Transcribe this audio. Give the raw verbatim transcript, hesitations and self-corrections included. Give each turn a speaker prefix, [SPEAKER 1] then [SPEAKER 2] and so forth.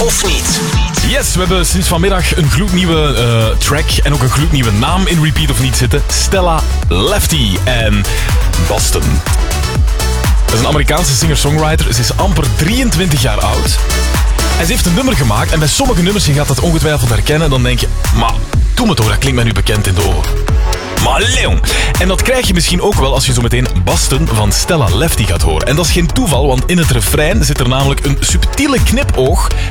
[SPEAKER 1] of niet.
[SPEAKER 2] Yes, we hebben sinds vanmiddag een gloednieuwe uh, track en ook een gloednieuwe naam in Repeat of niet zitten. Stella Lefty en Boston. Dat is een Amerikaanse singer-songwriter. Ze is amper drieëntwintig jaar oud. En ze heeft een nummer gemaakt. En bij sommige nummers, je gaat dat ongetwijfeld herkennen. Dan denk je, maar doe me toch, dat klinkt mij nu bekend in de oren. Maar leon. En dat krijg je misschien ook wel als je zo meteen Boston van Stella Lefty gaat horen. En dat is geen toeval, want in het refrein zit er namelijk een subtiele knipoog